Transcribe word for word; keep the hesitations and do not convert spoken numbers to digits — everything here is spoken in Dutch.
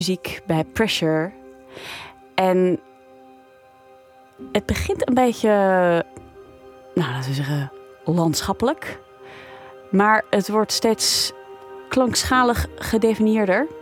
muziek bij Pressure. En het begint een beetje, nou laten we zeggen, landschappelijk. Maar het wordt steeds klankschalig gedefinieerder.